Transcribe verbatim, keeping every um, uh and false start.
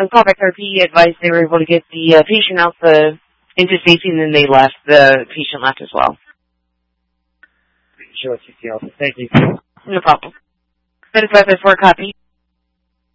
on callback therapy advised they were able to get the uh, patient out the into safety, and then they left. The patient left as well. Sure, Thank you. No problem. That is why there's four copy.